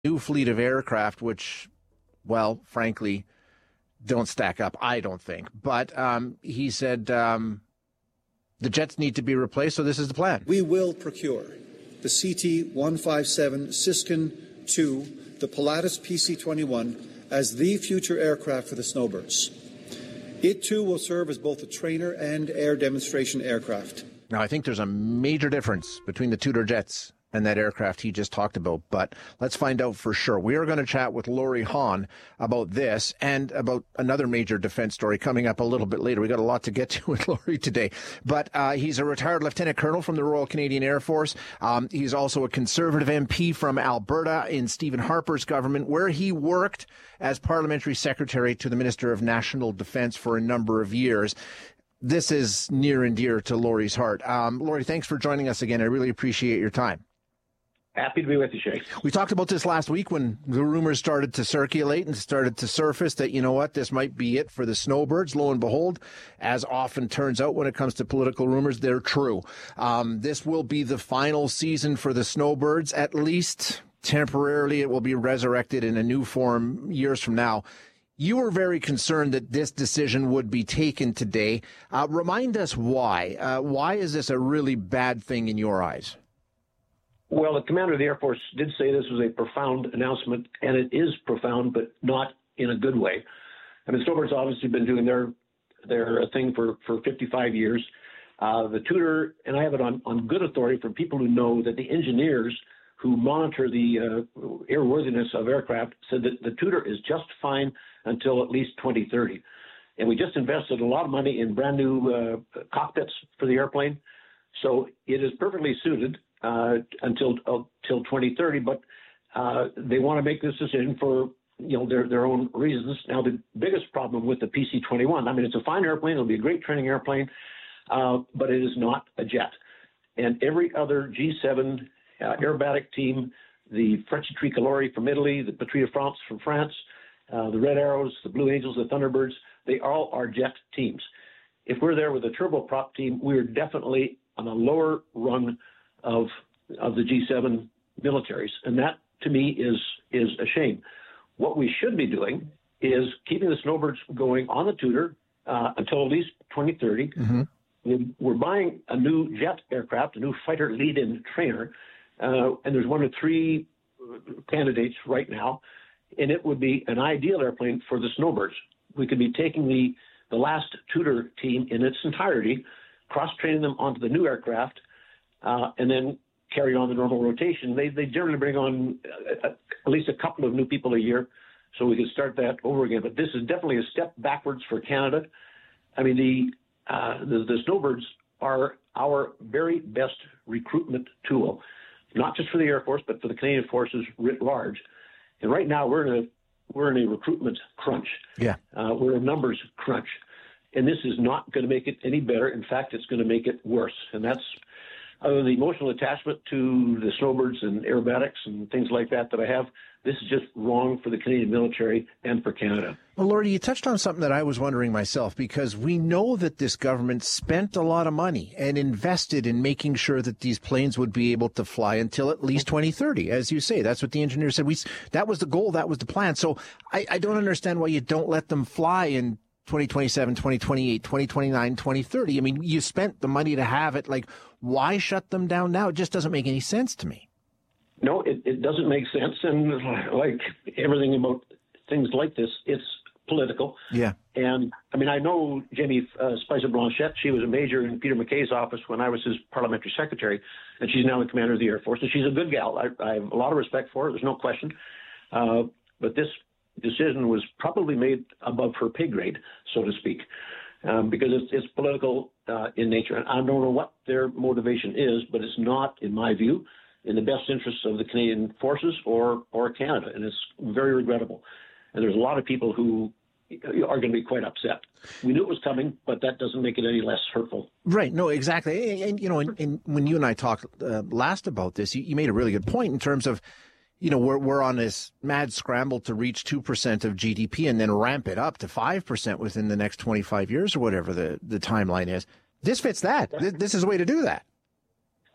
new fleet of aircraft, which, well, frankly, don't stack up, I don't think. But he said the jets need to be replaced, so this is the plan. We will procure the CT-157 Siskin II, the Pilatus PC-21, as the future aircraft for the Snowbirds. It, too, will serve as both a trainer and air demonstration aircraft. Now, I think there's a major difference between the Tudor jets and that aircraft he just talked about, but let's find out for sure. We are going to chat with Laurie Hahn about this and about another major defense story coming up a little bit later. We got a lot to get to with Laurie today, but he's a retired lieutenant colonel from the Royal Canadian Air Force. He's also a Conservative MP from Alberta in Stephen Harper's government, where he worked as parliamentary secretary to the Minister of National Defense for a number of years. This is near and dear to Laurie's heart. Laurie, thanks for joining us again. I really appreciate your time. Happy to be with you, Shay. We talked about this last week when the rumors started to circulate and started to surface that, you know what, this might be it for the Snowbirds. Lo and behold, as often turns out when it comes to political rumors, they're true. This will be the final season for the Snowbirds. At least temporarily, it will be resurrected in a new form years from now. You were very concerned that this decision would be taken today. Remind us why. Why is this a really bad thing in your eyes? Well, the commander of the Air Force did say this was a profound announcement, and it is profound, but not in a good way. I mean, Snowbirds obviously been doing their thing for 55 years. The Tudor, and I have it on good authority from people who know that the engineers who monitor the airworthiness of aircraft said that the Tudor is just fine until at least 2030. And we just invested a lot of money in brand new cockpits for the airplane. So it is perfectly suited until 2030, but they want to make this decision for their own reasons. Now, the biggest problem with the PC-21, I mean, it's a fine airplane, it'll be a great training airplane, but it is not a jet. And every other G7 aerobatic team, the Frecce Tricolori from Italy, the Patrie de France from France, the Red Arrows, the Blue Angels, the Thunderbirds, they all are jet teams. If we're there with a turboprop team, we're definitely on a lower rung of the G7 militaries, and that to me is a shame. What we should be doing is keeping the Snowbirds going on the Tudor until at least 2030. Mm-hmm. We're buying a new jet aircraft, a new fighter lead-in trainer, and there's one of three candidates right now, and it would be an ideal airplane for the Snowbirds. We could be taking the last Tudor team in its entirety, cross-training them onto the new aircraft, and then carry on the normal rotation. They generally bring on at least a couple of new people a year, so we can start that over again. But this is definitely a step backwards for Canada. I mean, the Snowbirds are our very best recruitment tool, not just for the Air Force, but for the Canadian Forces writ large. And right now we're in a recruitment crunch. Yeah, we're in a numbers crunch, and this is not going to make it any better. In fact, it's going to make it worse, and that's other than the emotional attachment to the Snowbirds and aerobatics and things like that I have, this is just wrong for the Canadian military and for Canada. Well, Laurie, you touched on something that I was wondering myself, because we know that this government spent a lot of money and invested in making sure that these planes would be able to fly until at least 2030. As you say, that's what the engineer said. That was the goal. That was the plan. So I don't understand why you don't let them fly in 2027, 2028, 2029, 2030. I mean, you spent the money to have it. Like, why shut them down now? It just doesn't make any sense to me. No, it doesn't make sense. And like everything about things like this, it's political. Yeah. And I mean, I know Jamie Spicer Blanchette. She was a major in Peter MacKay's office when I was his parliamentary secretary, and she's now the commander of the Air Force. And she's a good gal. I have a lot of respect for her. There's no question. But this decision was probably made above her pay grade, so to speak, because it's political in nature. And I don't know what their motivation is, but it's not, in my view, in the best interests of the Canadian Forces or Canada, and it's very regrettable. And there's a lot of people who are going to be quite upset. We knew it was coming, but that doesn't make it any less hurtful. Right. No, exactly. And when you and I talked last about this, you made a really good point in terms of, we're on this mad scramble to reach 2% of GDP and then ramp it up to 5% within the next 25 years or whatever the timeline is. This fits that. This is a way to do that.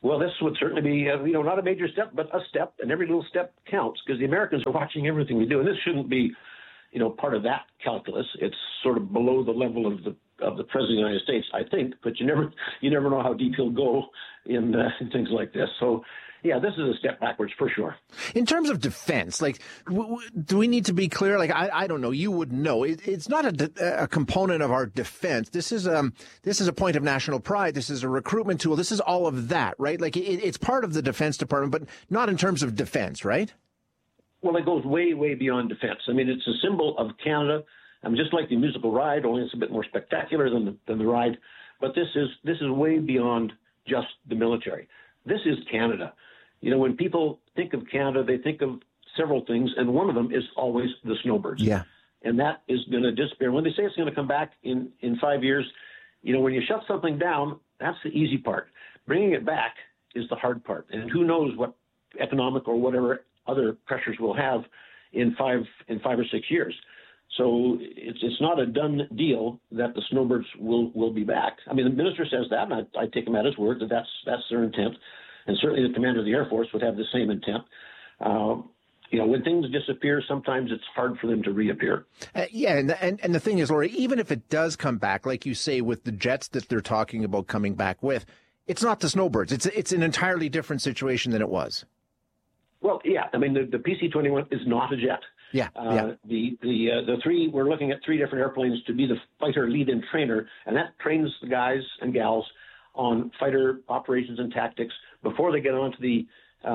Well, this would certainly be, not a major step, but a step, and every little step counts because the Americans are watching everything we do, and this shouldn't be, part of that calculus. It's sort of below the level of the President of the United States, I think, but you never know how deep he'll go in things like this. So, yeah, this is a step backwards for sure. In terms of defense, do we need to be clear? I don't know. You would know. It's not a component of our defense. This is a point of national pride. This is a recruitment tool. This is all of that, right? It's part of the Defense Department, but not in terms of defense, right? Well, it goes way, way beyond defense. I mean, it's a symbol of Canada. Just like the musical ride, only it's a bit more spectacular than the ride. But this is way beyond just the military. This is Canada. When people think of Canada, they think of several things, and one of them is always the snowbirds. Yeah. And that is going to disappear. When they say it's going to come back in 5 years, when you shut something down, that's the easy part. Bringing it back is the hard part. And who knows what economic or whatever other pressures we'll have in 5 or 6 years. So it's not a done deal that the snowbirds will be back. I mean, the minister says that, and I take him at his word that that's their intent. And certainly the commander of the Air Force would have the same intent. When things disappear, sometimes it's hard for them to reappear. And the thing is, Laurie, even if it does come back, like you say, with the jets that they're talking about coming back with, it's not the snowbirds. It's an entirely different situation than it was. Well, yeah. I mean, the PC-21 is not a jet. Yeah. The three, we're looking at 3 different airplanes to be the fighter lead-in trainer, and that trains the guys and gals on fighter operations and tactics before they get onto the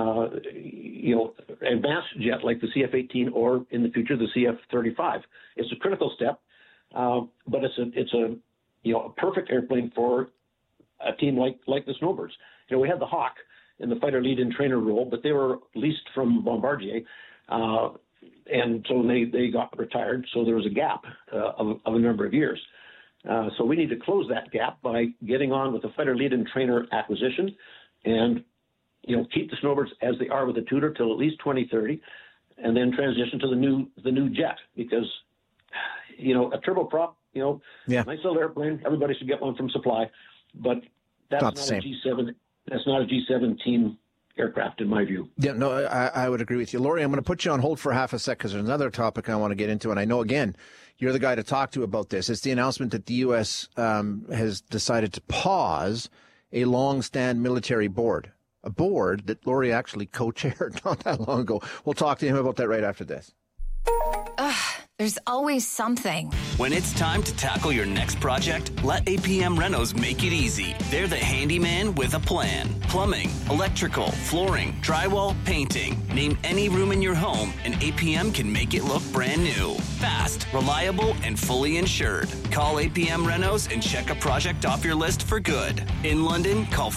advanced jet like the CF-18 or in the future the CF-35. It's a critical step, but it's a perfect airplane for a team like the Snowbirds. We had the Hawk in the fighter lead-in trainer role, but they were leased from Bombardier. And so they got retired. So there was a gap of a number of years. So we need to close that gap by getting on with the fighter lead-in trainer acquisition and, keep the Snowbirds as they are with the Tudor till at least 2030 and then transition to the new jet because, a turboprop, nice little airplane. Everybody should get one from supply, but that's not a G7. That's not a G17 aircraft, in my view. Yeah, no, I would agree with you. Laurie, I'm going to put you on hold for half a sec because there's another topic I want to get into, and I know, again, you're the guy to talk to about this. It's the announcement that the U.S. Has decided to pause a long-stand military board, a board that Laurie actually co-chaired not that long ago. We'll talk to him about that right after this. There's always something. When it's time to tackle your next project, let APM Renos make it easy. They're the handyman with a plan. Plumbing, electrical, flooring, drywall, painting. Name any room in your home and APM can make it look brand new. Fast, reliable, and fully insured. Call APM Renos and check a project off your list for good. In London, call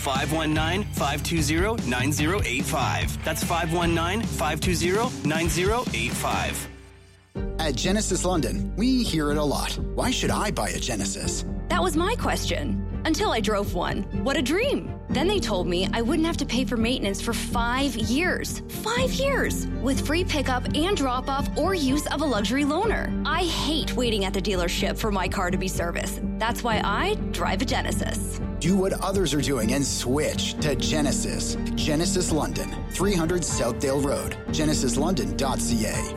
519-520-9085. That's 519-520-9085. At Genesis London, we hear it a lot. Why should I buy a Genesis? That was my question. Until I drove one. What a dream. Then they told me I wouldn't have to pay for maintenance for 5 years. 5 years! With free pickup and drop-off or use of a luxury loaner. I hate waiting at the dealership for my car to be serviced. That's why I drive a Genesis. Do what others are doing and switch to Genesis. Genesis London, 300 Southdale Road. GenesisLondon.ca.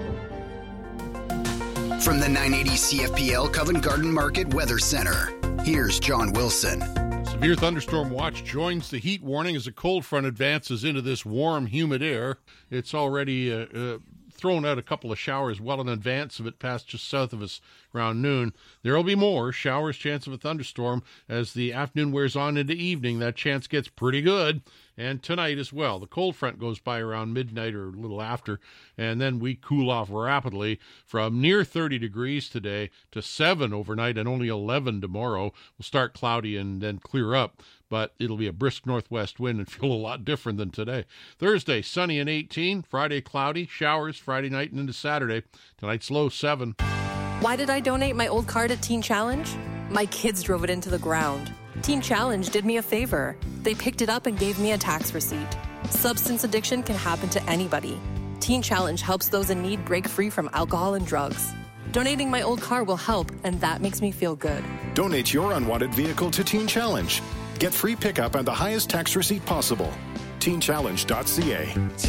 From the 980 CFPL Covent Garden Market Weather Center, here's John Wilson. Severe thunderstorm watch joins the heat warning as a cold front advances into this warm, humid air. It's already thrown out a couple of showers well in advance of it passed just south of us around noon. There will be more showers, chance of a thunderstorm as the afternoon wears on into evening. That chance gets pretty good. And tonight as well. The cold front goes by around midnight or a little after, and then we cool off rapidly from near 30 degrees today to 7 overnight and only 11 tomorrow. We'll start cloudy and then clear up, but it'll be a brisk northwest wind and feel a lot different than today. Thursday, sunny and 18. Friday, cloudy. Showers Friday night and into Saturday. Tonight's low 7. Why did I donate my old car to Teen Challenge? My kids drove it into the ground. Teen Challenge did me a favor. They picked it up and gave me a tax receipt. Substance addiction can happen to anybody. Teen Challenge helps those in need break free from alcohol and drugs. Donating my old car will help, and that makes me feel good. Donate your unwanted vehicle to Teen Challenge. Get free pickup and the highest tax receipt possible. TeenChallenge.ca.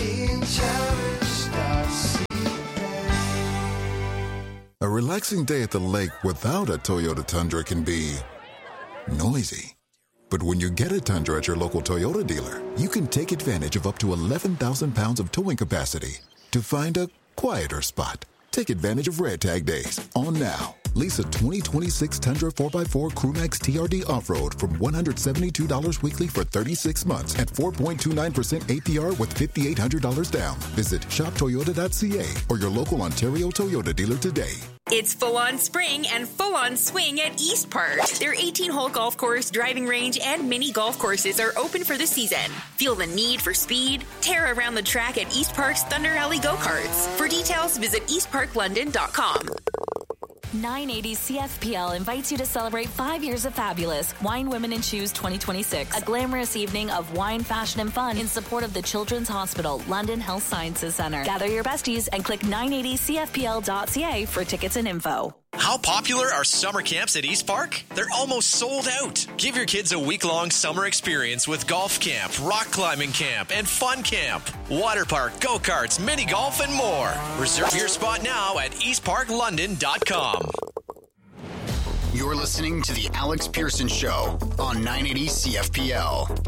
A relaxing day at the lake without a Toyota Tundra can be noisy. But when you get a Tundra at your local Toyota dealer, you can take advantage of up to 11,000 pounds of towing capacity to find a quieter spot. Take advantage of Red Tag Days on now. Lease a 2026 Tundra 4x4 Crewmax TRD Off-Road from $172 weekly for 36 months at 4.29% APR with $5,800 down. Visit shoptoyota.ca or your local Ontario Toyota dealer today. It's full-on spring and full-on swing at East Park. Their 18-hole golf course, driving range, and mini golf courses are open for the season. Feel the need for speed? Tear around the track at East Park's Thunder Alley Go-Karts. For details, visit eastparklondon.com. 980 CFPL invites you to celebrate 5 years of fabulous Wine, Women, and Shoes 2026, a glamorous evening of wine, fashion, and fun in support of the Children's Hospital, London Health Sciences Centre. Gather your besties and click 980cfpl.ca for tickets and info. How popular are summer camps at East Park? They're almost sold out. Give your kids a week-long summer experience with golf camp, rock climbing camp, and fun camp. Water park, go-karts, mini golf, and more. Reserve your spot now at eastparklondon.com. You're listening to The Alex Pearson Show on 980 CFPL.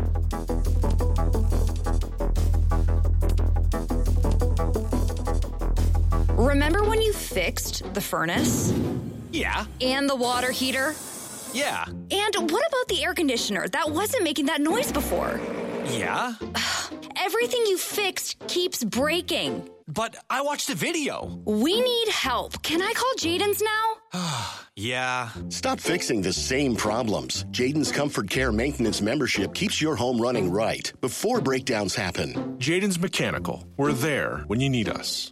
Remember when you fixed the furnace? Yeah. And the water heater? Yeah. And what about the air conditioner? That wasn't making that noise before. Yeah. Everything you fixed keeps breaking. But I watched a video. We need help. Can I call Jaden's now? Yeah. Stop fixing the same problems. Jaden's Comfort Care Maintenance membership keeps your home running right before breakdowns happen. Jaden's Mechanical. We're there when you need us.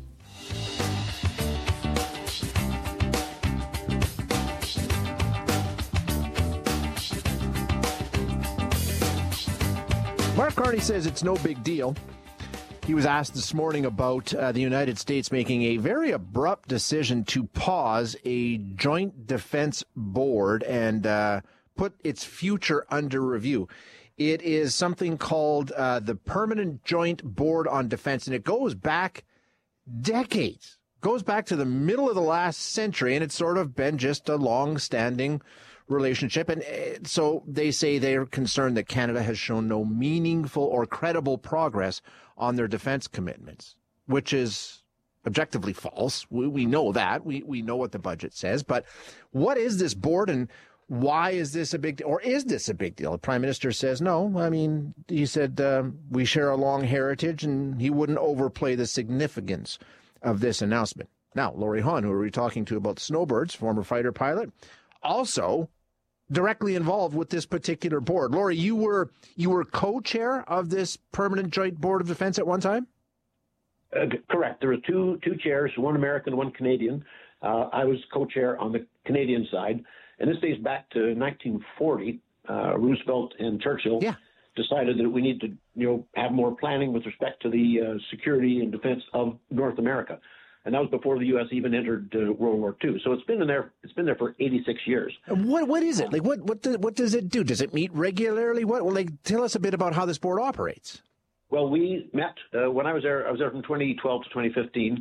Mark Carney says it's no big deal. He was asked this morning about the United States making a very abrupt decision to pause a joint defense board and put its future under review. It is something called the Permanent Joint Board on Defense, and it goes back decades. Goes back to the middle of the last century, and it's sort of been just a long-standing relationship. And so they say they're concerned that Canada has shown no meaningful or credible progress on their defense commitments, which is objectively false. We know that. We know what the budget says. But what is this board, and why is this a big deal? Or is this a big deal? The Prime Minister says no. I mean, he said we share a long heritage, and he wouldn't overplay the significance of this announcement. Now, Laurie Hahn, who are we talking to about snowbirds, former fighter pilot, also directly involved with this particular board. Laurie, you were co-chair of this Permanent Joint Board of Defense at one time? Correct. There were two chairs, one American, one Canadian. I was co-chair on the Canadian side, and this dates back to 1940. Roosevelt and Churchill decided that we need to, have more planning with respect to the security and defense of North America. And that was before the U.S. even entered World War II. So it's been there for 86 years. What is it? Like what does it do? Does it meet regularly? Tell us a bit about how this board operates. Well, we met when I was there. I was there from 2012 to 2015.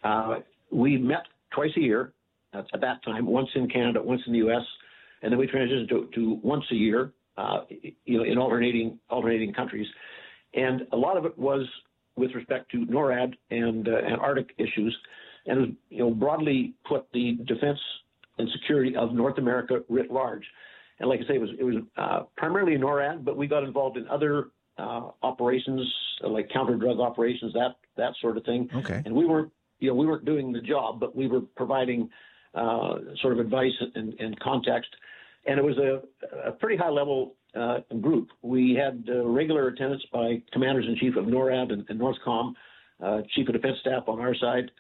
We met twice a year at that time, once in Canada, once in the U.S., and then we transitioned to once a year, in alternating countries. And a lot of it was with respect to NORAD and Arctic issues, and broadly put the defense and security of North America writ large. And like I say, it was primarily NORAD, but we got involved in other operations like counter-drug operations, that sort of thing. Okay. And we weren't doing the job, but we were providing sort of advice and context. And it was a pretty high-level group. We had regular attendance by commanders-in-chief of NORAD and NORTHCOM, chief of defense staff on our side,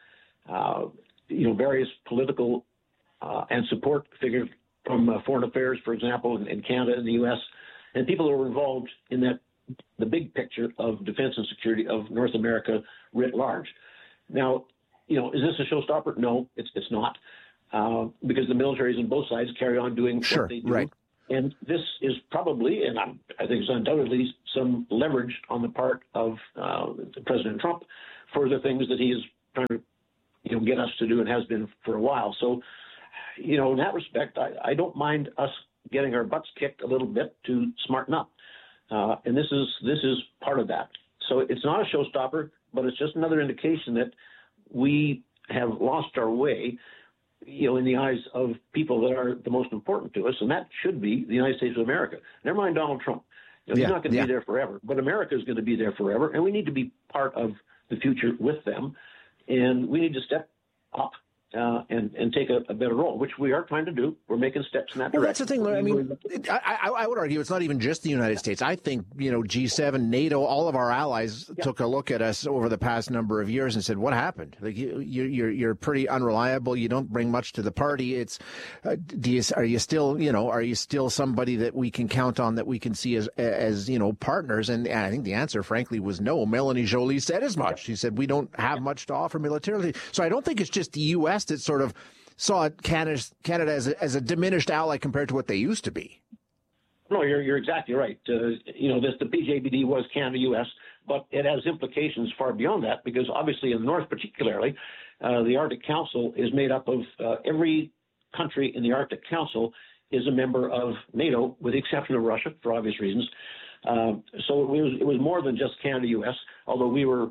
various political and support figures from foreign affairs, for example, in Canada and the U.S., and people who were involved in the big picture of defense and security of North America writ large. Now, is this a showstopper? No, it's not, because the militaries on both sides carry on doing what they do. Right. And this is probably, and I think it's undoubtedly, some leverage on the part of President Trump for the things that he is trying to, get us to do and has been for a while. So, in that respect, I don't mind us getting our butts kicked a little bit to smarten up. And this is part of that. So it's not a showstopper, but it's just another indication that we have lost our way, in the eyes of people that are the most important to us, and that should be the United States of America. Never mind Donald Trump. He's not going to be there forever, but America is going to be there forever, and we need to be part of the future with them, and we need to step up and take a better role, which we are trying to do. We're making steps in that direction. Well, that's the thing. I mean, I would argue it's not even just the United States. I think, G7, NATO, all of our allies took a look at us over the past number of years and said, what happened? Like, you're pretty unreliable. You don't bring much to the party. It's, are you still somebody that we can count on, that we can see as partners? And I think the answer, frankly, was no. Melanie Joly said as much. She said, we don't have much to offer militarily. So I don't think it's just the U.S. that sort of saw Canada as a diminished ally compared to what they used to be. No, you're exactly right. The PJBD was Canada-U.S., but it has implications far beyond that, because obviously in the North particularly, the Arctic Council is made up of every country in the Arctic Council is a member of NATO, with the exception of Russia, for obvious reasons. So it was more than just Canada-U.S., although we were,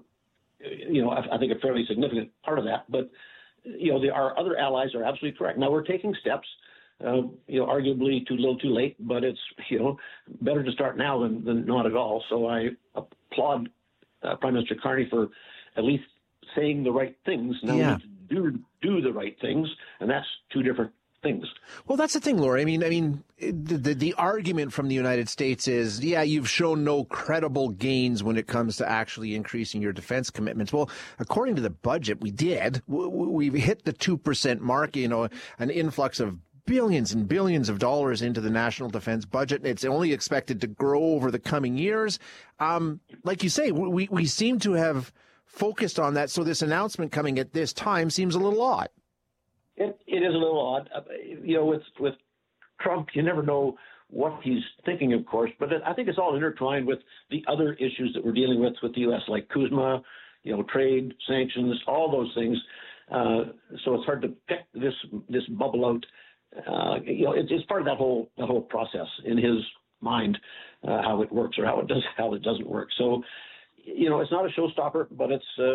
I think a fairly significant part of that. But our other allies are absolutely correct. Now we're taking steps, arguably too little, too late, but it's, better to start now than not at all. So I applaud Prime Minister Carney for at least saying the right things. Now we need to do the right things, and that's two different things. Well, that's the thing, Laurie. I mean, the argument from the United States is, you've shown no credible gains when it comes to actually increasing your defense commitments. Well, according to the budget, we did. We've hit the 2% mark, an influx of billions and billions of dollars into the national defense budget. It's only expected to grow over the coming years. Like you say, we seem to have focused on that. So this announcement coming at this time seems a little odd. It is a little odd. With Trump, you never know what he's thinking, of course, but I think it's all intertwined with the other issues that we're dealing with the U.S., like Kuzma, trade, sanctions, all those things. So it's hard to pick this bubble out. It's part of that whole process in his mind, how it works or how it doesn't work. So, it's not a showstopper, but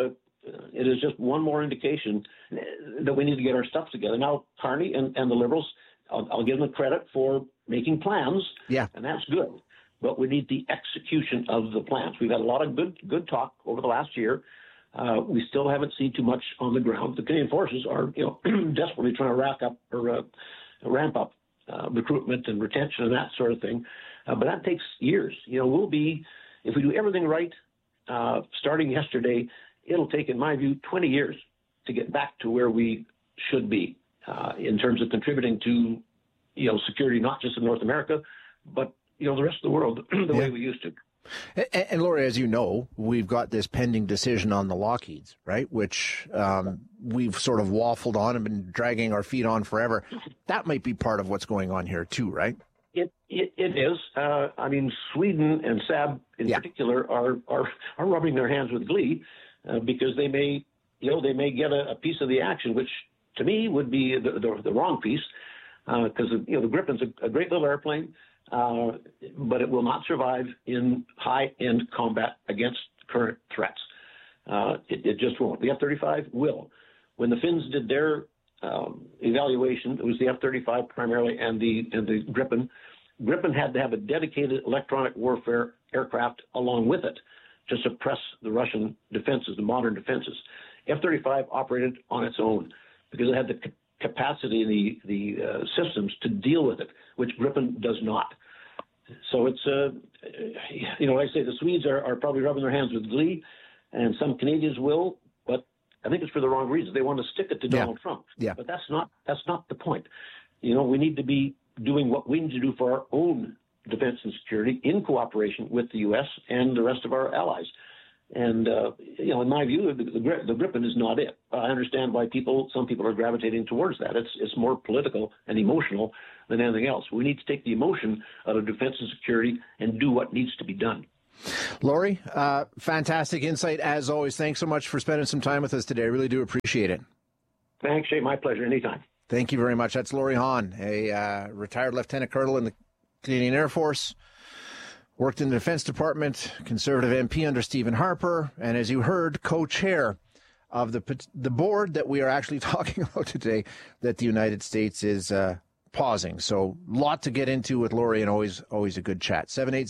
it is just one more indication that we need to get our stuff together. Now, Carney and the Liberals, I'll give them credit for making plans, and that's good. But we need the execution of the plans. We've had a lot of good talk over the last year. We still haven't seen too much on the ground. The Canadian Forces are, desperately trying to ramp up recruitment and retention and that sort of thing. But that takes years. We'll be, if we do everything right, starting yesterday, it'll take, in my view, 20 years to get back to where we should be in terms of contributing to, security, not just in North America, but, the rest of the world the way we used to. And Laurie, as you know, we've got this pending decision on the Lockheeds, right, which we've sort of waffled on and been dragging our feet on forever. That might be part of what's going on here too, right? It is. Sweden and Saab in particular are rubbing their hands with glee because they may get a piece of the action, which to me would be the wrong piece because the Gripen's a great little airplane, but it will not survive in high-end combat against current threats. It just won't. The F-35 will. When the Finns did their evaluation, it was the F-35 primarily and the Gripen. Gripen had to have a dedicated electronic warfare aircraft along with it to suppress the Russian defenses, the modern defenses. F-35 operated on its own because it had the capacity, the systems to deal with it, which Gripen does not. So it's, like I say, the Swedes are probably rubbing their hands with glee, and some Canadians will, but I think it's for the wrong reasons. They want to stick it to Donald Trump. Yeah. But that's not the point. We need to be doing what we need to do for our own defense and security in cooperation with the U.S. and the rest of our allies. And, in my view, the Gripen is not it. I understand why some people are gravitating towards that. It's more political and emotional than anything else. We need to take the emotion out of defense and security and do what needs to be done. Laurie, fantastic insight as always. Thanks so much for spending some time with us today. I really do appreciate it. Thanks, Shay. My pleasure. Anytime. Thank you very much. That's Laurie Hahn, a retired lieutenant colonel in the Canadian Air Force. Worked in the Defense Department, Conservative MP under Stephen Harper, and as you heard, co-chair of the board that we are actually talking about today that the United States is pausing. So a lot to get into with Laurie, and always a good chat.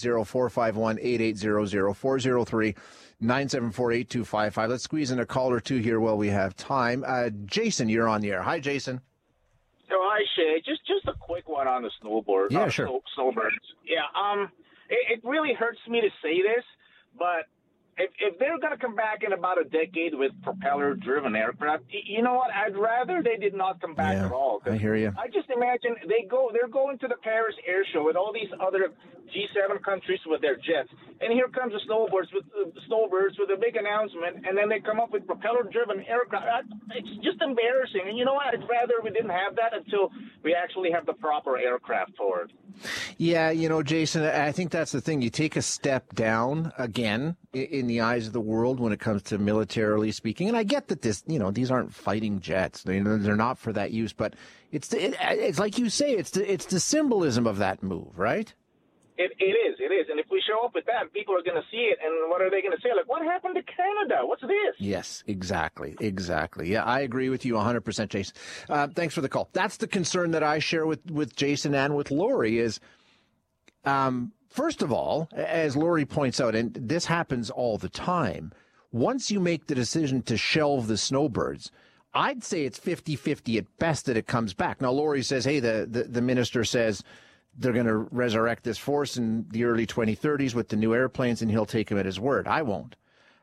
780-451-8800, 403-974-8255. Let's squeeze in a call or two here while we have time. Jason, you're on the air. Hi, Jason. Oh, hi, Shay. Just a quick one on the snowboard. Yeah, sure. Snowbirds. Yeah, it really hurts me to say this, but if they're going to come back in about a decade with propeller-driven aircraft, you know what? I'd rather they did not come back at all. I hear you. I just imagine they're going to the Paris Air Show with all these other G7 countries with their jets, and here comes the snowbirds with a big announcement, and then they come up with propeller-driven aircraft. It's just embarrassing. And you know what? I'd rather we didn't have that until we actually have the proper aircraft for it. Yeah, Jason, I think that's the thing. You take a step down again in the eyes of the world when it comes to militarily speaking. And I get that these aren't fighting jets. They're not for that use. But it's like you say, it's the symbolism of that move, right? It is. And if we show up with that, people are going to see it. And what are they going to say? Like, what happened to Canada? What's this? Yes, exactly. Yeah, I agree with you 100%, Jason. Thanks for the call. That's the concern that I share with Jason and with Laurie is, first of all, as Laurie points out, and this happens all the time, once you make the decision to shelve the snowbirds, I'd say it's 50-50 at best that it comes back. Now, Laurie says, hey, the minister says they're going to resurrect this force in the early 2030s with the new airplanes, and he'll take him at his word. I won't.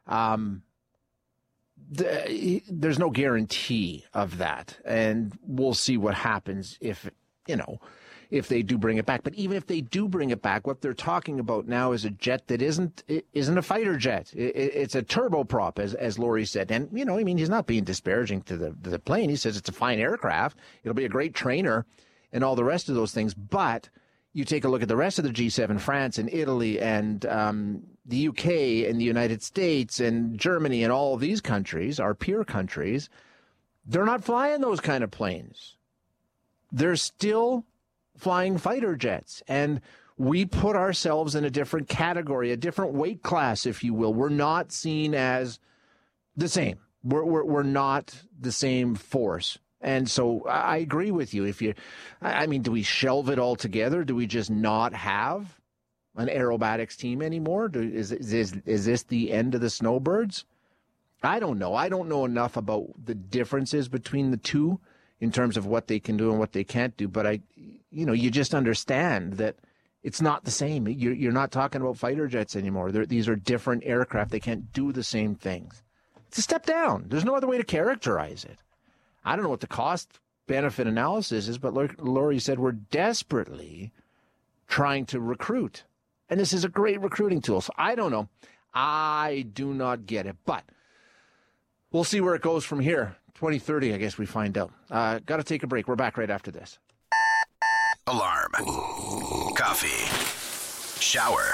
There's no guarantee of that, and we'll see what happens if they do bring it back. But even if they do bring it back, what they're talking about now is a jet that isn't a fighter jet. It's a turboprop, as Laurie said. And, he's not being disparaging to the plane. He says it's a fine aircraft. It'll be a great trainer and all the rest of those things. But you take a look at the rest of the G7, France and Italy and the UK and the United States and Germany and all of these countries, our peer countries, they're not flying those kind of planes. They're still flying fighter jets. And we put ourselves in a different category, a different weight class, if you will. We're not seen as the same. We're not the same force. And so I agree with you. Do we shelve it altogether? Do we just not have an aerobatics team anymore? Is this the end of the snowbirds? I don't know. I don't know enough about the differences between the two in terms of what they can do and what they can't do. But you just understand that it's not the same. You're not talking about fighter jets anymore. These are different aircraft. They can't do the same things. It's a step down. There's no other way to characterize it. I don't know what the cost-benefit analysis is, but Laurie said we're desperately trying to recruit. And this is a great recruiting tool. So I don't know. I do not get it. But we'll see where it goes from here. 2030, I guess we find out. Got to take a break. We're back right after this. Alarm. Coffee. Shower.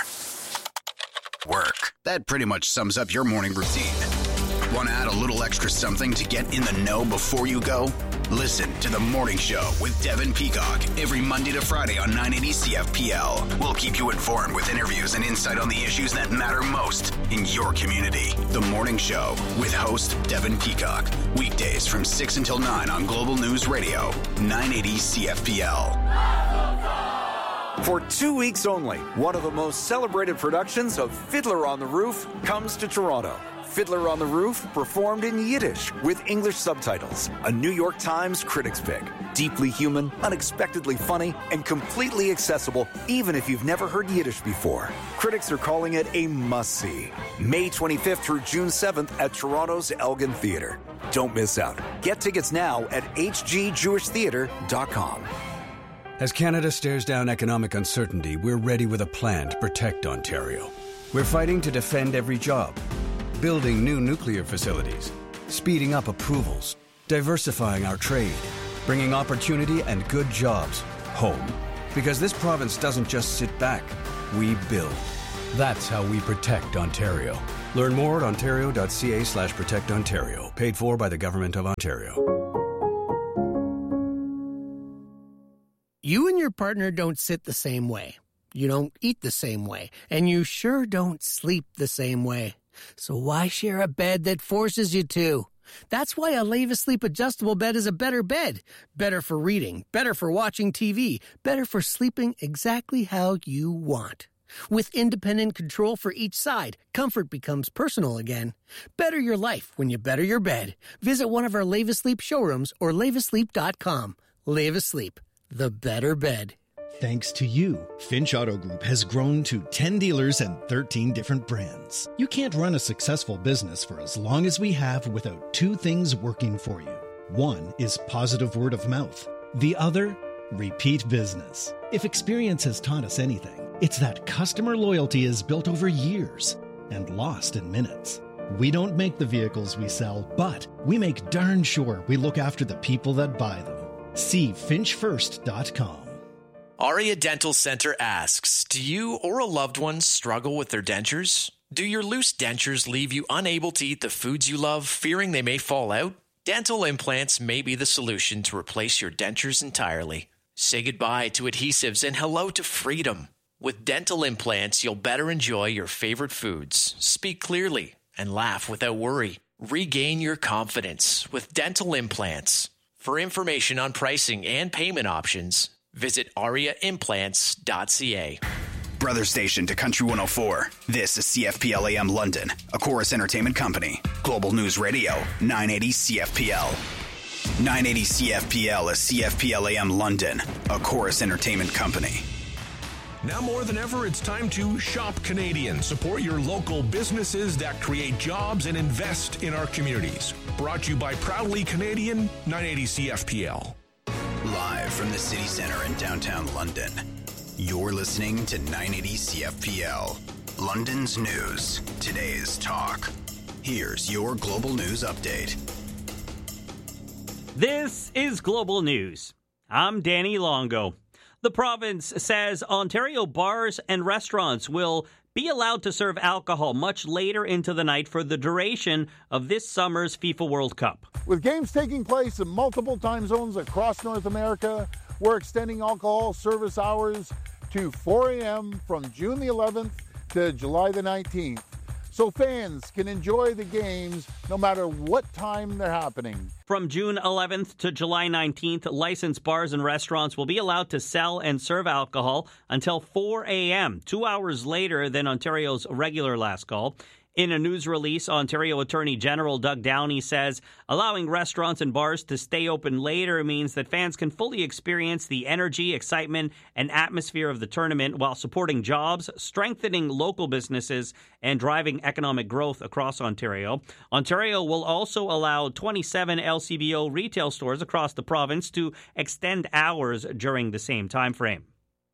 Work. That pretty much sums up your morning routine. Want to add a little extra something to get in the know before you go? Listen to The Morning Show with Devin Peacock every Monday to Friday on 980 CFPL. We'll keep you informed with interviews and insight on the issues that matter most in your community. The Morning Show with host Devin Peacock. Weekdays from 6 until 9 on Global News Radio, 980 CFPL. For 2 weeks only, one of the most celebrated productions of Fiddler on the Roof comes to Toronto. Fiddler on the Roof, performed in Yiddish with English subtitles. A New York Times critics pick. Deeply human, unexpectedly funny, and completely accessible, even if you've never heard Yiddish before. Critics are calling it a must-see. May 25th through June 7th at Toronto's Elgin Theatre. Don't miss out. Get tickets now at hgjewishtheatre.com. As Canada stares down economic uncertainty, we're ready with a plan to protect Ontario. We're fighting to defend every job, building new nuclear facilities, speeding up approvals, diversifying our trade, bringing opportunity and good jobs home. Because this province doesn't just sit back, we build. That's how we protect Ontario. Learn more at ontario.ca/protectontario. Paid for by the Government of Ontario. You and your partner don't sit the same way. You don't eat the same way. And you sure don't sleep the same way. So why share a bed that forces you to? That's why a Leva Sleep adjustable bed is a better bed. Better for reading, better for watching TV, better for sleeping exactly how you want. With independent control for each side, comfort becomes personal again. Better your life when you better your bed. Visit one of our Leva Sleep showrooms or levasleep.com. Leva Sleep, the better bed. Thanks to you, Finch Auto Group has grown to 10 dealers and 13 different brands. You can't run a successful business for as long as we have without two things working for you. One is positive word of mouth. The other, repeat business. If experience has taught us anything, it's that customer loyalty is built over years and lost in minutes. We don't make the vehicles we sell, but we make darn sure we look after the people that buy them. See finchfirst.com. Aria Dental Center asks, do you or a loved one struggle with their dentures? Do your loose dentures leave you unable to eat the foods you love, fearing they may fall out? Dental implants may be the solution to replace your dentures entirely. Say goodbye to adhesives and hello to freedom. With dental implants, you'll better enjoy your favorite foods, speak clearly, and laugh without worry. Regain your confidence with dental implants. For information on pricing and payment options, visit ariaimplants.ca. Brother station to Country 104. This is CFPL AM London, a Chorus Entertainment Company. Global News Radio, 980 CFPL. 980 CFPL is CFPL AM London, a Chorus Entertainment Company. Now more than ever, it's time to shop Canadian. Support your local businesses that create jobs and invest in our communities. Brought to you by Proudly Canadian, 980 CFPL. Live from the City Centre in downtown London, you're listening to 980 CFPL. London's news, today's talk. Here's your Global News Update. This is Global News. I'm Danny Longo. The province says Ontario bars and restaurants will be allowed to serve alcohol much later into the night for the duration of this summer's FIFA World Cup. With games taking place in multiple time zones across North America, we're extending alcohol service hours to 4 a.m. from June the 11th to July the 19th, so fans can enjoy the games no matter what time they're happening. From June 11th to July 19th, licensed bars and restaurants will be allowed to sell and serve alcohol until 4 a.m., 2 hours later than Ontario's regular last call. In a news release, Ontario Attorney General Doug Downey says allowing restaurants and bars to stay open later means that fans can fully experience the energy, excitement, and atmosphere of the tournament while supporting jobs, strengthening local businesses, and driving economic growth across Ontario. Ontario will also allow 27 LCBO retail stores across the province to extend hours during the same time frame.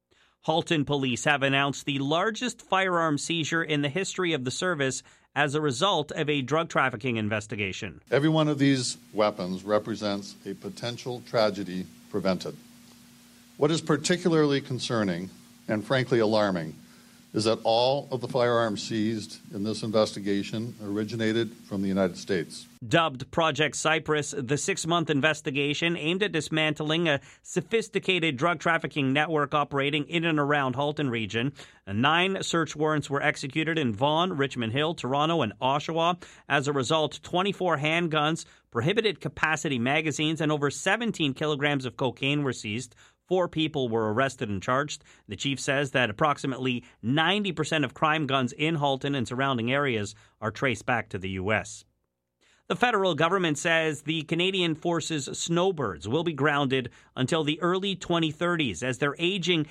Halton police have announced the largest firearm seizure in the history of the service as a result of a drug trafficking investigation. Every one of these weapons represents a potential tragedy prevented. What is particularly concerning and frankly alarming is that all of the firearms seized in this investigation originated from the United States. Dubbed Project Cypress, the 6-month investigation aimed at dismantling a sophisticated drug trafficking network operating in and around Halton region. 9 search warrants were executed in Vaughan, Richmond Hill, Toronto, and Oshawa. As a result, 24 handguns, prohibited capacity magazines, and over 17 kilograms of cocaine were seized. 4 people were arrested and charged. The chief says that approximately 90% of crime guns in Halton and surrounding areas are traced back to the U.S. The federal government says the Canadian Forces snowbirds will be grounded until the early 2030s as their aging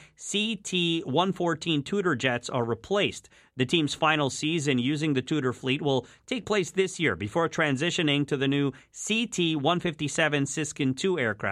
CT-114 Tudor jets are replaced. The team's final season using the Tudor fleet will take place this year before transitioning to the new CT-157 Siskin II aircraft.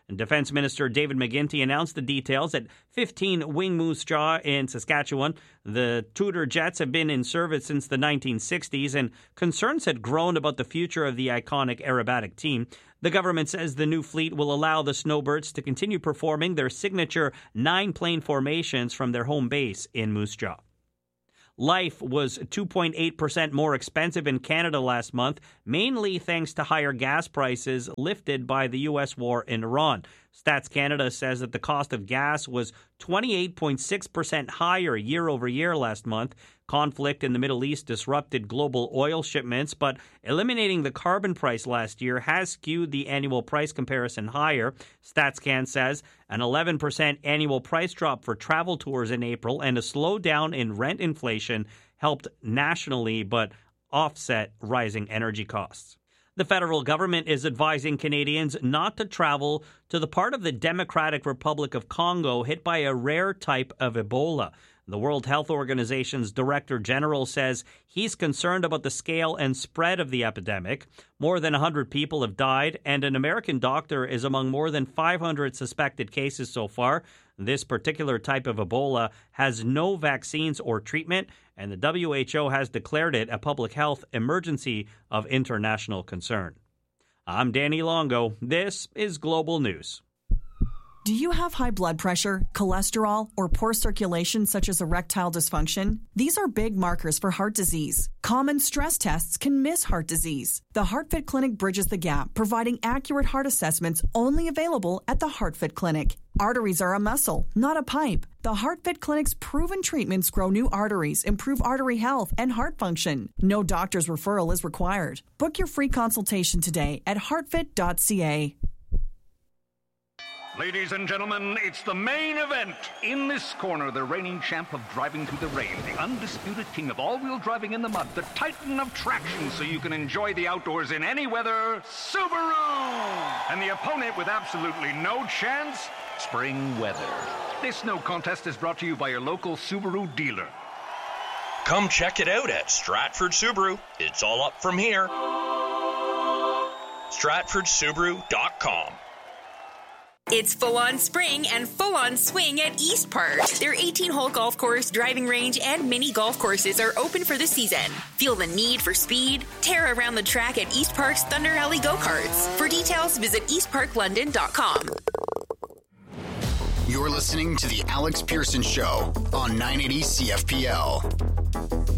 And Defense Minister David McGuinty announced the details at 15 Wing Moose Jaw in Saskatchewan. The Tudor jets have been in service since the 1960s, and concerns had grown about the future of the iconic aerobatic team. The government says the new fleet will allow the Snowbirds to continue performing their signature 9-plane formations from their home base in Moose Jaw. Life was 2.8% more expensive in Canada last month, mainly thanks to higher gas prices lifted by the U.S. war in Iran. Stats Canada says that the cost of gas was 28.6% higher year over year last month. Conflict in the Middle East disrupted global oil shipments, but eliminating the carbon price last year has skewed the annual price comparison higher. StatsCan says an 11% annual price drop for travel tours in April and a slowdown in rent inflation helped nationally but offset rising energy costs. The federal government is advising Canadians not to travel to the part of the Democratic Republic of Congo hit by a rare type of Ebola. The World Health Organization's Director General says he's concerned about the scale and spread of the epidemic. More than 100 people have died, and an American doctor is among more than 500 suspected cases so far. This particular type of Ebola has no vaccines or treatment, and the WHO has declared it a public health emergency of international concern. I'm Danny Longo. This is Global News. Do you have high blood pressure, cholesterol, or poor circulation such as erectile dysfunction? These are big markers for heart disease. Common stress tests can miss heart disease. The HeartFit Clinic bridges the gap, providing accurate heart assessments only available at the HeartFit Clinic. Arteries are a muscle, not a pipe. The HeartFit Clinic's proven treatments grow new arteries, improve artery health, and heart function. No doctor's referral is required. Book your free consultation today at heartfit.ca. Ladies and gentlemen, it's the main event. In this corner, the reigning champ of driving through the rain, the undisputed king of all-wheel driving in the mud, the titan of traction so you can enjoy the outdoors in any weather, Subaru! And the opponent with absolutely no chance, spring weather. This no contest is brought to you by your local Subaru dealer. Come check it out at Stratford Subaru. It's all up from here. StratfordSubaru.com. It's full-on spring and full-on swing at East Park. Their 18-hole golf course, driving range, and mini golf courses are open for the season. Feel the need for speed? Tear around the track at East Park's Thunder Alley Go-Karts. For details, visit eastparklondon.com. You're listening to The Alex Pearson Show on 980 CFPL.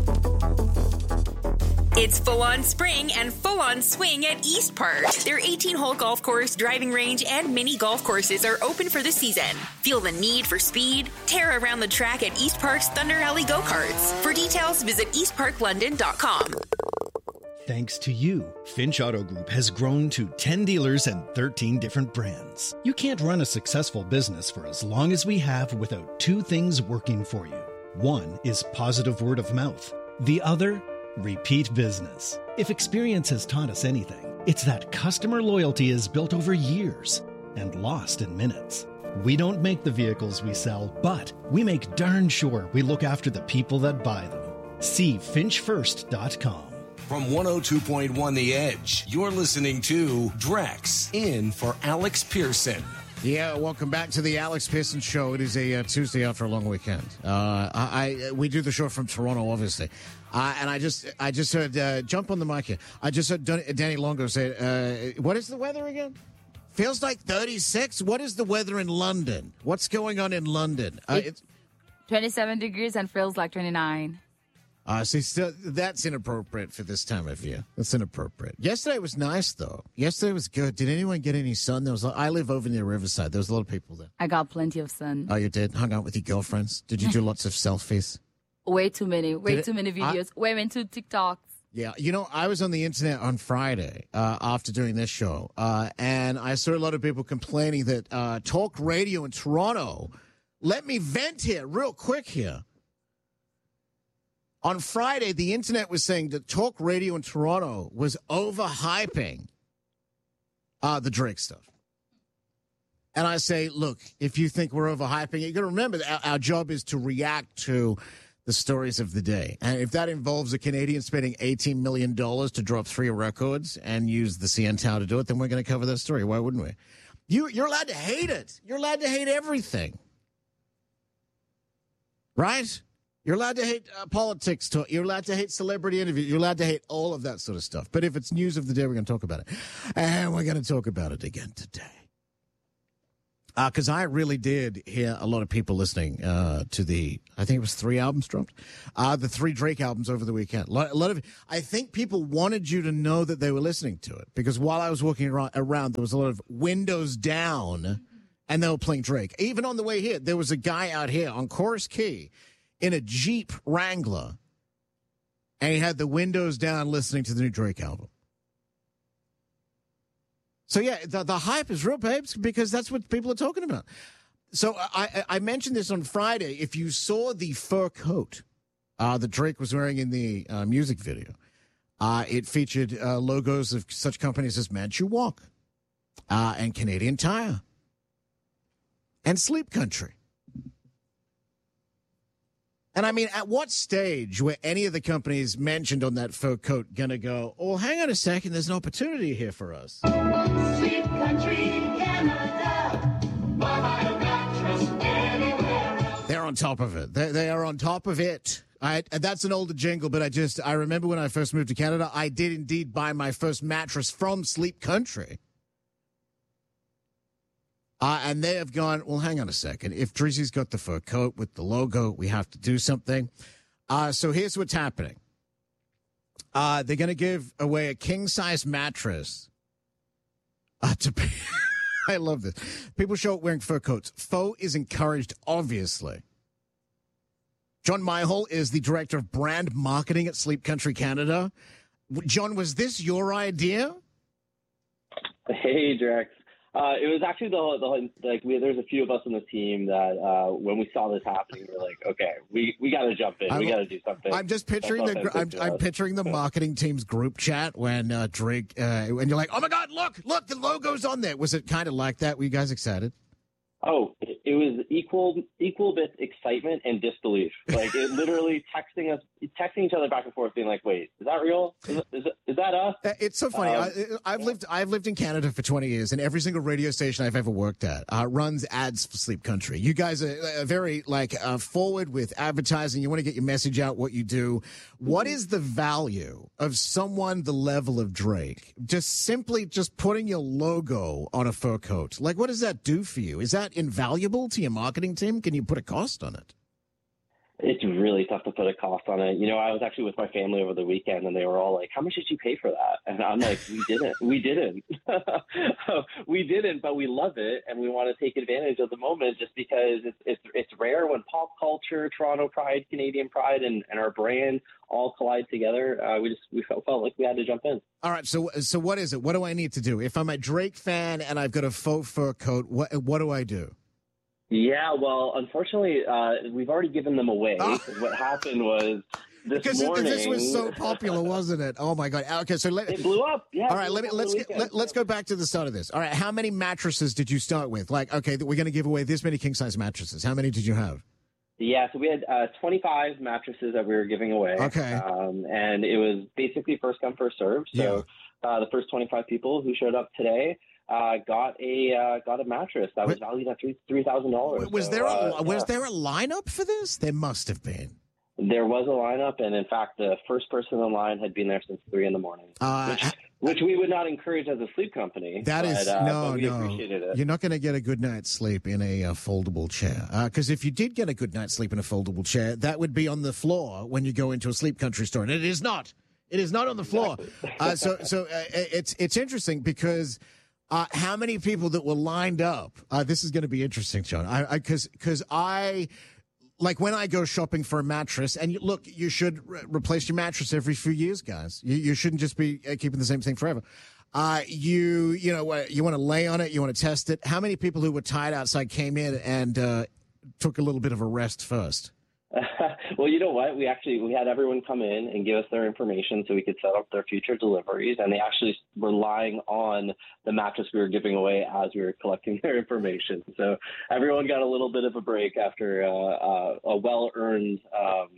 It's full-on spring and full-on swing at East Park. Their 18-hole golf course, driving range, and mini golf courses are open for the season. Feel the need for speed? Tear around the track at East Park's Thunder Alley Go-Karts. For details, visit eastparklondon.com. Thanks to you, Finch Auto Group has grown to 10 dealers and 13 different brands. You can't run a successful business for as long as we have without two things working for you. One is positive word of mouth. The other, repeat business. If experience has taught us anything, it's that customer loyalty is built over years and lost in minutes. We don't make the vehicles we sell, but we make darn sure we look after the people that buy them. See finchfirst.com. From 102.1 The Edge, you're listening to Drex in for Alex Pearson. Yeah, welcome back to the Alex Pearson Show. It is a Tuesday after a long weekend. We do the show from Toronto, obviously. And I just heard, jump on the mic here. I just heard Danny Longo say, what is the weather again? Feels like 36? What is the weather in London? What's going on in London? It's 27 degrees and feels like 29. Still, that's inappropriate for this time of year. That's inappropriate. Yesterday was nice, though. Yesterday was good. Did anyone get any sun? I live over near Riverside. There was a lot of people there. I got plenty of sun. Oh, you did? Hung out with your girlfriends? Did you do lots of selfies? Way too many videos. Way into TikToks. Yeah, I was on the internet on Friday after doing this show, and I saw a lot of people complaining that talk radio in Toronto. Let me vent here real quick here. On Friday, the internet was saying that talk radio in Toronto was overhyping the Drake stuff. And I say, look, if you think we're overhyping it, you got to remember that our job is to react to the stories of the day. And if that involves a Canadian spending $18 million to drop 3 records and use the CN Tower to do it, then we're going to cover that story. Why wouldn't we? You're allowed to hate it. You're allowed to hate everything. Right? You're allowed to hate politics talk. You're allowed to hate celebrity interviews. You're allowed to hate all of that sort of stuff. But if it's news of the day, we're going to talk about it. And we're going to talk about it again today. Because I really did hear a lot of people listening to the, I think it was 3 albums dropped, the 3 Drake albums over the weekend. A lot of, I think people wanted you to know that they were listening to it. Because while I was walking around, there was a lot of windows down, and they were playing Drake. Even on the way here, there was a guy out here on Chorus Key in a Jeep Wrangler, and he had the windows down listening to the new Drake album. So, yeah, the hype is real, babes, because that's what people are talking about. So I mentioned this on Friday. If you saw the fur coat that Drake was wearing in the music video, it featured logos of such companies as Manchu Walk and Canadian Tire and Sleep Country. And I mean, at what stage were any of the companies mentioned on that fur coat going to go, oh, hang on a second, there's an opportunity here for us? Sleep Country, Canada. Buy a mattress anywhere else. They're on top of it. They are on top of it. That's an older jingle, but I remember when I first moved to Canada, I did indeed buy my first mattress from Sleep Country. And they have gone, well, hang on a second. If Drizzy's got the fur coat with the logo, we have to do something. So here's what's happening. They're going to give away a king-size mattress. I love this. People show up wearing fur coats. Faux is encouraged, obviously. John Myhol is the director of brand marketing at Sleep Country Canada. John, was this your idea? Hey, Drex. It was actually there's a few of us on the team that when we saw this happening, we were like, okay, we got to jump in. We got to do something. I'm just picturing I'm picturing the marketing team's group chat when Drake, and you're like, oh my God, look, the logo's on there. Was it kind of like that? Were you guys excited? Oh, it was equal bit excitement and disbelief. Like it literally texting each other back and forth, being like, "Wait, is that real? Is that us?" It's so funny. I've lived in Canada for 20 years, and every single radio station I've ever worked at runs ads for Sleep Country. You guys are very forward with advertising. You want to get your message out. What you do. What is the value of someone the level of Drake simply putting your logo on a fur coat? Like, what does that do for you? Is that invaluable to your marketing team? Can you put a cost on it? It's really tough to put a cost on it. You know, I was actually with my family over the weekend, and they were all like, how much did you pay for that? And I'm like, we didn't. We didn't, but we love it, and we want to take advantage of the moment just because it's rare when pop culture, Toronto pride, Canadian pride, and our brand all collide together. We felt like we had to jump in. All right, so what is it? What do I need to do? If I'm a Drake fan and I've got a faux fur coat, what do I do? Yeah, well, unfortunately, we've already given them away. What happened was this morning. This was so popular, wasn't it? Oh my God! Okay, so it blew up. Yeah. All right, let's go back to the start of this. All right, how many mattresses did you start with? Like, okay, we're going to give away this many king size mattresses. How many did you have? Yeah, so we had 25 mattresses that we were giving away. Okay. And it was basically first come, first served. So the first 25 people who showed up today got a mattress that was valued at $3,000. Was there a lineup for this? There must have been. There was a lineup, and in fact, the first person in line had been there since 3 a.m, which we would not encourage as a sleep company. But we appreciated it. You're not going to get a good night's sleep in a foldable chair. Because if you did get a good night's sleep in a foldable chair, that would be on the floor when you go into a Sleep Country store, and it is not. It is not on the floor. So it's interesting because. How many people that were lined up? This is going to be interesting, John. Because like when I go shopping for a mattress, and you should replace your mattress every few years, guys. You shouldn't just be keeping the same thing forever. You want to lay on it, you want to test it. How many people who were tired outside came in and took a little bit of a rest first? Well, you know what? We had everyone come in and give us their information so we could set up their future deliveries, and they actually were relying on the mattress we were giving away as we were collecting their information. So everyone got a little bit of a break after a well-earned,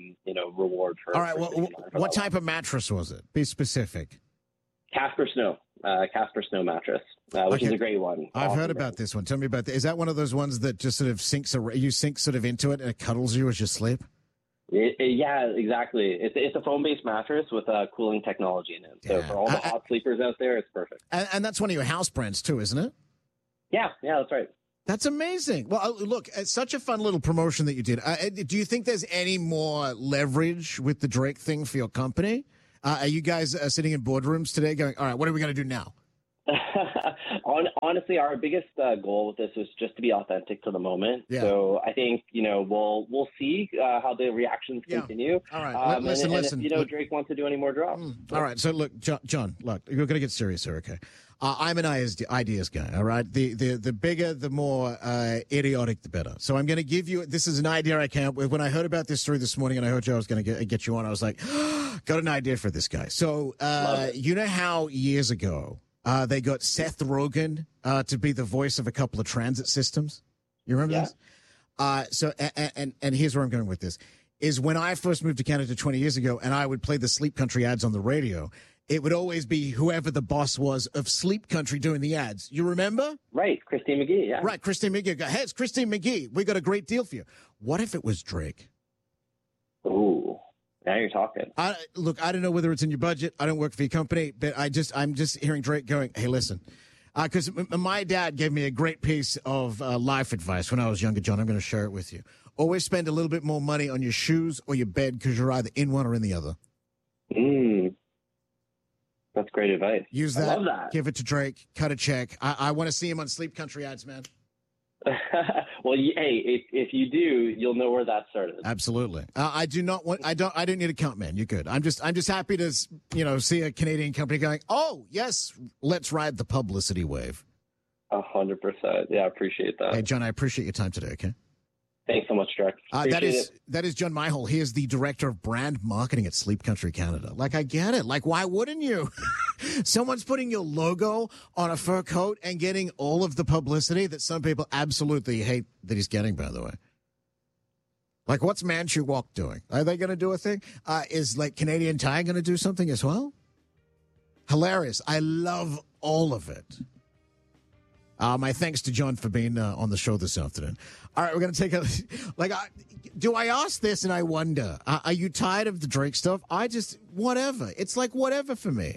reward for. All right. What type of mattress was it? Be specific. Casper Snow. Casper Snow mattress, which is a great one. I've heard about this one. Tell me about that. Is that one of those ones that just sort of you sink sort of into it and it cuddles you as you sleep? Yeah, exactly. It's a foam-based mattress with cooling technology in it. So for all the hot sleepers out there, it's perfect. And that's one of your house brands too, isn't it? Yeah, that's right. That's amazing. Well, look, it's such a fun little promotion that you did. Do you think there's any more leverage with the Drake thing for your company? Are you guys sitting in boardrooms today going, all right, what are we going to do now? Honestly, our biggest goal with this is just to be authentic to the moment. Yeah. So I think, we'll see how the reactions continue. All right. Listen. If, Drake wants to do any more drops. All right. So look, John, look, you're going to get serious here, okay? I'm an ideas guy, all right? The bigger, the more idiotic, the better. So I'm going to give you, this is an idea I came up with. When I heard about this story this morning and I heard I was going to get you on, I was like, got an idea for this guy. So you know how years ago they got Seth Rogen to be the voice of a couple of transit systems? You remember this? So here's where I'm going with this, is when I first moved to Canada 20 years ago and I would play the Sleep Country ads on the radio, it would always be whoever the boss was of Sleep Country doing the ads. You remember? Right, Christine McGee, yeah. Right, Christine McGee. Hey, it's Christine McGee. We got a great deal for you. What if it was Drake? Ooh, now you're talking. Look, I don't know whether it's in your budget. I don't work for your company, but I'm just hearing Drake going, hey, listen. Because my dad gave me a great piece of life advice when I was younger, John. I'm going to share it with you. Always spend a little bit more money on your shoes or your bed because you're either in one or in the other. That's great advice. Use that. I love that. Give it to Drake. Cut a check. I want to see him on Sleep Country ads, man. Well, hey, if you do, you'll know where that started. Absolutely. I don't need a count, man. You're good. I'm just happy to, see a Canadian company going, oh, yes, let's ride the publicity wave. 100%. Yeah, I appreciate that. Hey, John, I appreciate your time today, okay? Thanks so much, Jack. That is John Myhol. He is the director of brand marketing at Sleep Country Canada. Like, I get it. Like, why wouldn't you? Someone's putting your logo on a fur coat and getting all of the publicity that some people absolutely hate that he's getting, by the way. Like, what's Manchu Walk doing? Are they going to do a thing? Is, Canadian Tire going to do something as well? Hilarious. I love all of it. My thanks to John for being on the show this afternoon. All right, we're going to take do I ask this and I wonder, are you tired of the Drake stuff? Whatever. It's whatever for me.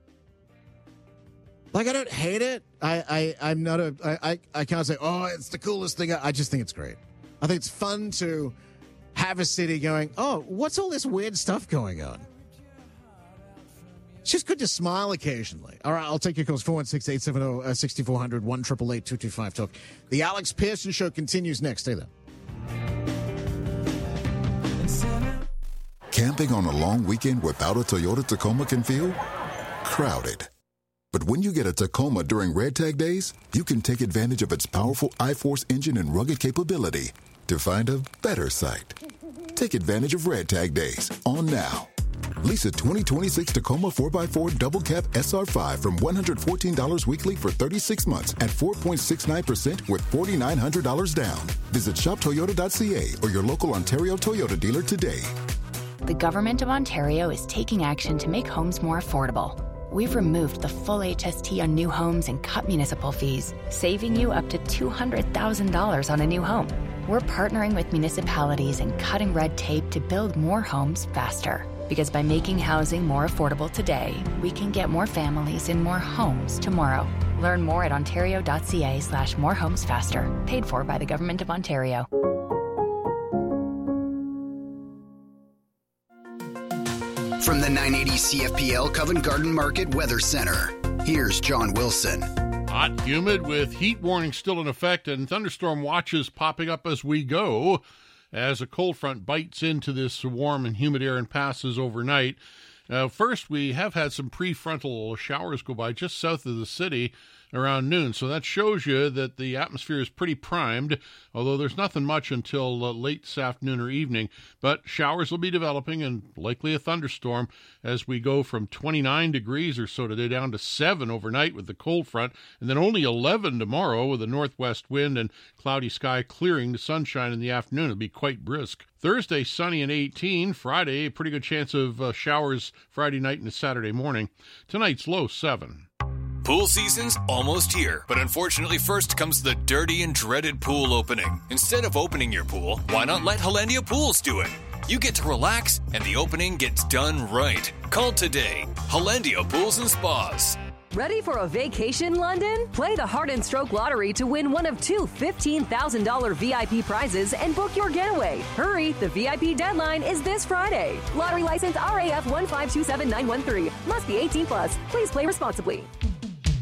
I don't hate it. I'm not I can't say, oh, it's the coolest thing. I just think it's great. I think it's fun to have a city going, oh, what's all this weird stuff going on? It's just good to smile occasionally. All right, I'll take your calls. 416-870-6400, 1-888-225-TALK. The Alex Pearson Show continues next. Stay there. Camping on a long weekend without a Toyota Tacoma can feel crowded. But when you get a Tacoma during Red Tag Days, you can take advantage of its powerful I-Force engine and rugged capability to find a better site. Take advantage of Red Tag Days on now. Lease a 2026 Tacoma 4x4 Double Cab SR5 from $114 weekly for 36 months at 4.69% with $4,900 down. Visit shoptoyota.ca or your local Ontario Toyota dealer today. The Government of Ontario is taking action to make homes more affordable. We've removed the full HST on new homes and cut municipal fees, saving you up to $200,000 on a new home. We're partnering with municipalities and cutting red tape to build more homes faster. Because by making housing more affordable today, we can get more families in more homes tomorrow. Learn more at ontario.ca/morehomesfaster. Paid for by the Government of Ontario. From the 980 CFPL Covent Garden Market Weather Center, here's John Wilson. Hot, humid, with heat warning still in effect and thunderstorm watches popping up as we go, as a cold front bites into this warm and humid air and passes overnight. First, we have had some prefrontal showers go by just south of the city around noon, so that shows you that the atmosphere is pretty primed, although there's nothing much until late this afternoon or evening. But showers will be developing and likely a thunderstorm as we go from 29 degrees or so today down to 7 overnight with the cold front, and then only 11 tomorrow with a northwest wind and cloudy sky clearing to sunshine in the afternoon. It'll be quite brisk. Thursday, sunny and 18. Friday, a pretty good chance of showers Friday night and Saturday morning. Tonight's low 7. Pool season's almost here, but unfortunately first comes the dirty and dreaded pool opening. Instead of opening your pool, why not let Hollandia Pools do it? You get to relax, and the opening gets done right. Call today. Hollandia Pools and Spas. Ready for a vacation, London? Play the Heart and Stroke Lottery to win one of two $15,000 VIP prizes and book your getaway. Hurry, the VIP deadline is this Friday. Lottery license RAF 1527913. Must be 18 plus. Please play responsibly.